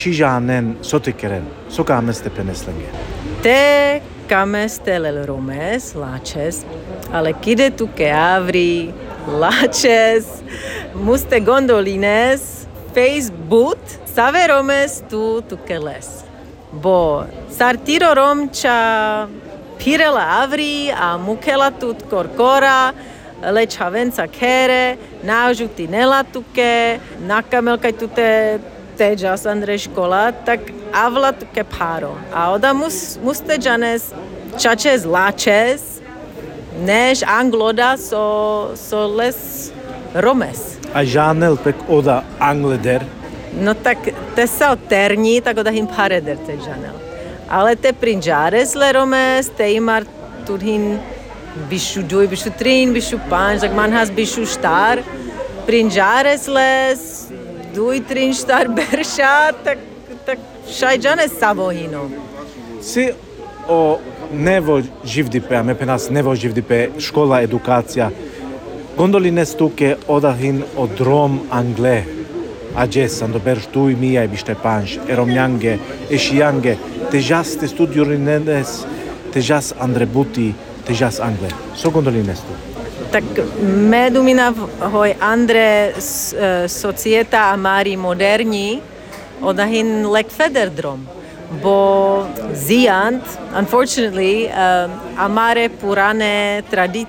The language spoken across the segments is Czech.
Čižánen sotikeren, sokámeste peneslenge. Te kamestelel romes, laches, ale kide tu que avri, laches, muste gondolines, Facebook, save romes tu que les. Bo sartiro romča pirela avri a mukela tut korkora, lechavenca kere, nážuty nelatuke, nakamelkaj tute tejas Andre škola, tak avla tuke páro. A oda muste janes čačes lačes, než angloda so les romes. A žánel pek oda angleder. No tak te sa terni, tak oda him pareder te janel. Ale te prinjares le romes, te imar turhin bishu dui, bishu trin, bishu panj, tak man has bishu štar, prinjares les, dui trin štar berša, tak šajđanes savohino. Si o nevo živdipe, a me penas nevo živdipe, škola, edukacija. Gondolines tuke odahin od rom angle. A jessan do berš tui mia e biste panj, e romjange, e šijange, te jas te studiorinenes, te jas andrebuti, te jas angle. So gondolines tu. Tak medumina hoj Andre societa amari moderni odahin lek federdrom. Bo zijant, unfortunately, amare purane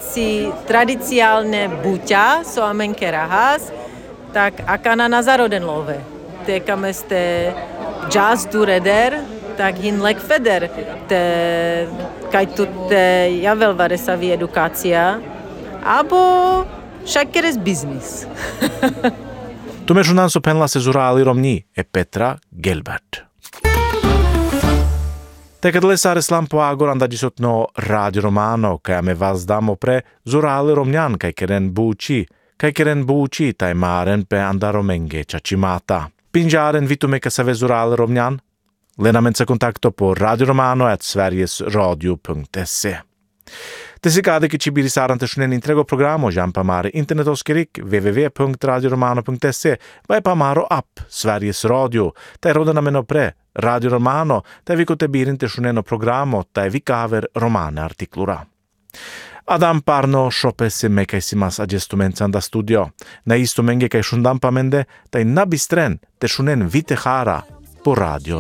tradiciálne buťa, so amenke rahas, tak akana na zaroden love. Te kameste jazz dureder, tak hin lek feder, te kaj tu te javel varesavi edukácia, abo šakeres biznis. Tu me žunan so penla se zurali romni e Petra Gelbert. Tekad le sare slampo agor andagi sotno Radio Romano, kaj me vas damo pre zurali romnjan, kaj keren buci tai maren pe andaromenge čačimata. Pinjaren vitume ka save zurali romnjan? Lenamenza kontakto po radioromano@sverigesradio.se. Te si kade ki ci birisarante shunen intrego programo jam pamare internetoskerik www.radioromano.se vai pamaro app Sveriges Radio. Tai rodana meno pre Radio Romano, tai vikote birinte shuneno programo, tai vikaver romane artiklura. Adam parno shopesi mekaisimas adjestumencan da studio. Na isto menge kai shundam pamende, tai nabistren te shunen vitehara po Radio